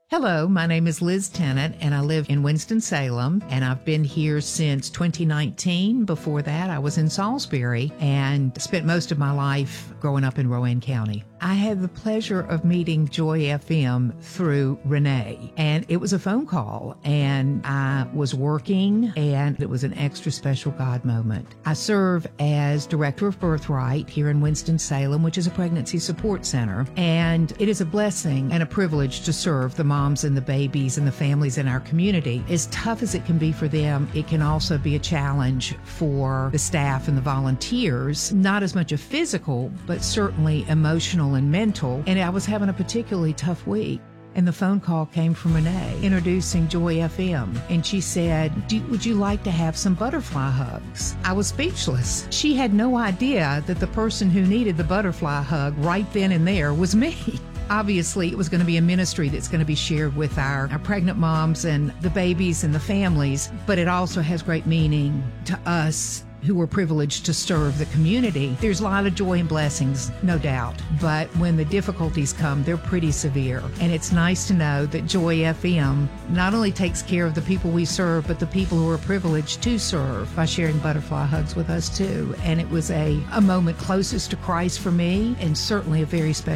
Hello, my name is Liz Tennant, and I live in Winston-Salem, and I've been here since 2019. Before that, I was in Salisbury and spent most of my life growing up in Rowan County. I had the pleasure of meeting Joy FM through Renee, and it was a phone call, and I was working, and it was an extra special God moment. I serve as Director of Birthright here in Winston-Salem, which is a pregnancy support center, and it is a blessing and a privilege to serve the moms and the babies and the families in our community. As tough as it can be for them, it can also be a challenge for the staff and the volunteers, not as much a physical, but certainly emotional and mental. And I was having a particularly tough week. And the phone call came from Renee introducing Joy FM. And she said, would you like to have some butterfly hugs? I was speechless. She had no idea that the person who needed the butterfly hug right then and there was me. Obviously, it was going to be a ministry that's going to be shared with our pregnant moms and the babies and the families, but it also has great meaning to us who were privileged to serve the community. There's a lot of joy and blessings, no doubt, but when the difficulties come, they're pretty severe. And it's nice to know that Joy FM not only takes care of the people we serve, but the people who are privileged to serve by sharing butterfly hugs with us too. And it was a moment closest to Christ for me, and certainly a very special